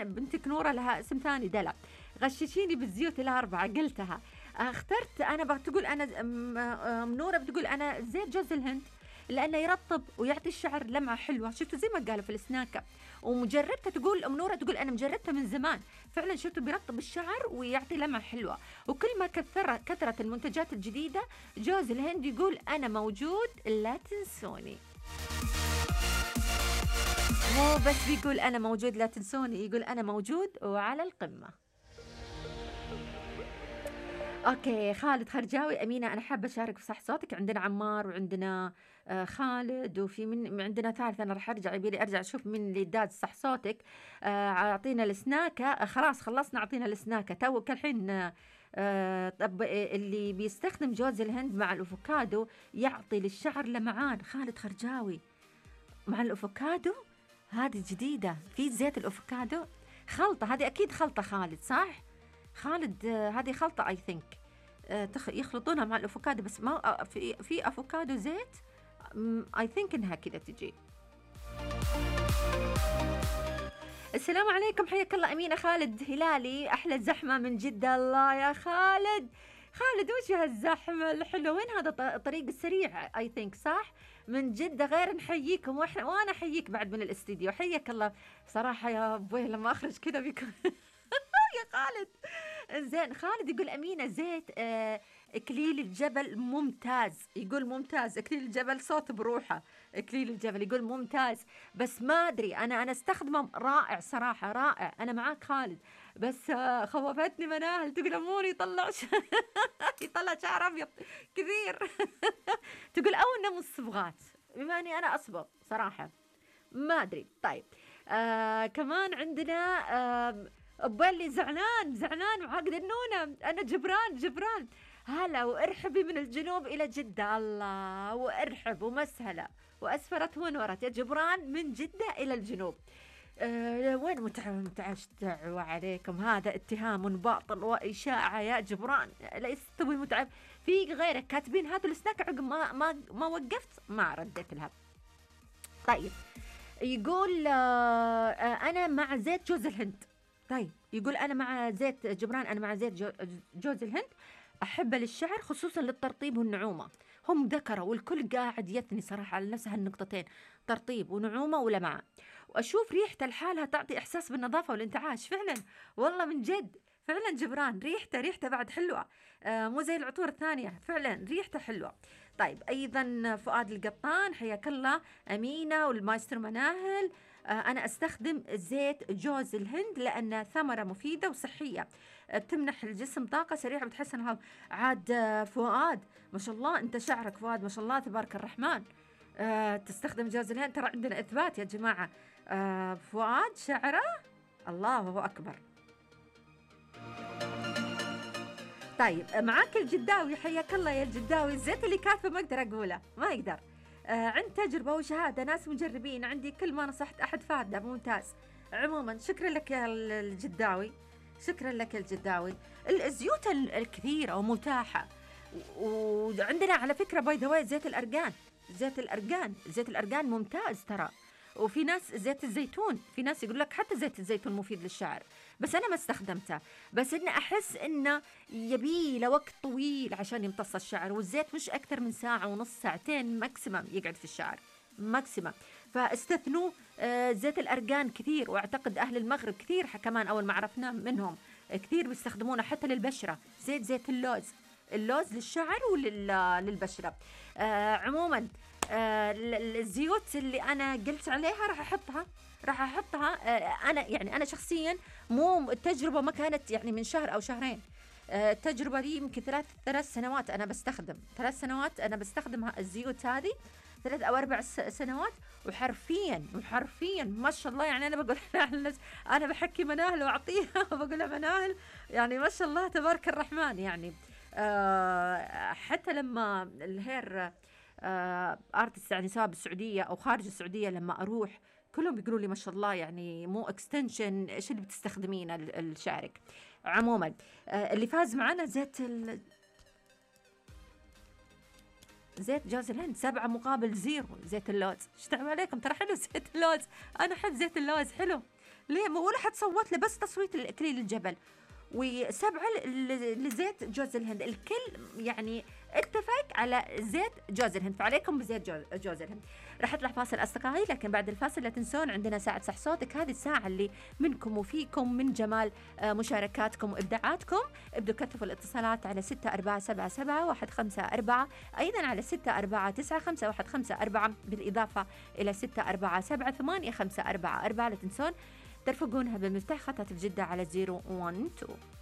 كمان بنتك نورة لها اسم ثاني دلع. غششيني بالزيوت الأربعة قلتها. اخترت أنا بتقول أنا نورة بتقول أنا زيت جوز الهند لأنه يرطب ويعطي الشعر لمعة حلوة. شفتوا زي ما قالوا في السناكة. ومجربتها تقول أم نورة تقول أنا مجربتها من زمان فعلا شفتوا بيرطب الشعر ويعطي لمعة حلوة. وكل ما كثرت المنتجات الجديدة جوز الهند يقول أنا موجود لا تنسوني. مو بس بيقول أنا موجود لا تنسوني، يقول أنا موجود وعلى القمة. اوكي خالد خرجاوي امينه انا حابه اشارك في صح صوتك. عندنا عمار وعندنا خالد وفي من عندنا ثالث. انا راح ارجع يبيلي ارجع اشوف من اللي داد صح صوتك. اعطينا السناكه. خلاص خلصنا اعطينا السناكه تو كالحين. طب اللي بيستخدم جوز الهند مع الافوكادو يعطي للشعر لمعان. خالد خرجاوي مع الافوكادو هذه جديده في زيت الافوكادو خلطه. هذه اكيد خلطه خالد صح خالد. هذه خلطة اي ثينك يخلطونها مع الافوكادو بس ما في افوكادو زيت اي ثينك انها كذا تجي. السلام عليكم حياك الله أمينة. خالد هلالي أحلى زحمة من جدة. الله يا خالد. خالد وش هالزحمة الحلوة؟ وين هذا الطريق السريع اي ثينك صح من جدة؟ غير نحييكم وانا احييك بعد من الاستديو. حياك الله صراحة يا ابوي لما اخرج كذا بيكون يا خالد. زين خالد يقول أمينة زيت إكليل الجبل ممتاز. يقول ممتاز إكليل الجبل صوت بروحه. إكليل الجبل يقول ممتاز بس ما أدري أنا استخدمه رائع صراحة رائع. أنا معاك خالد بس خوفتني مناهل تقول أموري يطلع يطلع شعر أبيض كثير. تقول أو إنه من الصبغات بما أني أنا أصبغ صراحة ما أدري. طيب كمان عندنا أبالي زعلان وعاقد النونة. أنا جبران هلا وارحبي من الجنوب إلى جدة. الله وارحب ومسهلة وأسفرت ونورت يا جبران من جدة إلى الجنوب. وين متعب عليكم؟ هذا اتهام باطل وإشاعة يا جبران لا يستوي متعب. في غيرك كاتبين هاتوا السناك عقب ما وقفت ما رديت لها. طيب يقول أنا مع زيت جوز الهند. طيب يقول أنا مع زيت جبران أنا مع زيت جوز الهند أحبه للشعر خصوصا للترطيب والنعومة. هم ذكروا والكل قاعد يثني صراحة على نفس هالنقطتين ترطيب ونعومة ولمعة. وأشوف ريحته لحالها تعطي إحساس بالنظافة والانتعاش فعلا والله من جد. فعلا جبران ريحته بعد حلوة مو زي العطور الثانية فعلا ريحته حلوة. طيب أيضا فؤاد القطان حياك الله. أمينة والمايسترو مناهل أنا أستخدم زيت جوز الهند لأنه ثمرة مفيدة وصحية بتمنح الجسم طاقة سريعة بتحسن الهضم. عاد فؤاد ما شاء الله أنت شعرك فؤاد ما شاء الله تبارك الرحمن. تستخدم جوز الهند ترى عندنا إثبات يا جماعة. فؤاد شعره الله أكبر. طيب معاك الجداوي حياك الله يا الجداوي. الزيت اللي كاتبه ما أقدر أقوله ما يقدر. عند تجربة وشهادة ناس مجربين عندي كل ما نصحت أحد فادة ممتاز. عموما شكرا لك يا الجداوي شكرا لك الجداوي. الزيوت الكثيرة ومتاحة. وعندنا على فكرة باي ذا واي زيت الأرجان ممتاز ترى. وفي ناس زيت الزيتون في ناس يقول لك حتى زيت الزيتون مفيد للشعر بس أنا ما استخدمته. بس إنه أحس إنه يبي له وقت طويل عشان يمتص الشعر والزيت مش أكثر من ساعة ونص ساعتين ماكسيمم يقعد في الشعر ماكسيمم. فاستثنوا زيت الأرجان كثير وأعتقد أهل المغرب كثير كمان أول ما عرفنا منهم كثير بيستخدمونه حتى للبشرة. زيت اللوز للشعر وللبشرة. عموما الزيوت اللي أنا قلت عليها راح أحطها أنا شخصيا مو التجربة ما كانت يعني من شهر أو شهرين. التجربة لي يمكن 3 سنوات أنا بستخدم 3 سنوات أنا بستخدم الزيوت هذه 3 أو 4 سنوات. وحرفيا ما شاء الله يعني أنا بقول أنا بحكي مناهل وأعطيها وبقول لها مناهل يعني ما شاء الله تبارك الرحمن يعني. حتى لما الهير ارتست يعني سواء بالسعودية أو خارج السعودية لما أروح كلهم بيقولوا لي ما شاء الله يعني مو اكستنشن ايش اللي بتستخدمينه لشعرك. عموما اللي فاز معنا زيت جوز الهند 7 مقابل 0. زيت اللوز ايش تعمل عليكم ترى حلو زيت اللوز. انا احب زيت اللوز حلو ليه ولا حتصوت له بس تصويت الإكليل الجبل. وسبعة لزيت جوز الهند. الكل يعني اتفق على زيت جوز الهند، فعليكم بزيت جوز الهند. راح اطلع فاصل اصدقائي، لكن بعد الفاصل لا تنسون عندنا ساعة صح صوتك، هذه الساعة اللي منكم وفيكم من جمال مشاركاتكم وابداعاتكم. ابدوا كتفوا الاتصالات على 6477 ايضا على 64951554 بالاضافة الى 6478 544. لا تنسون ترفقونها بالمفتاح خط هاتف جدة على 012.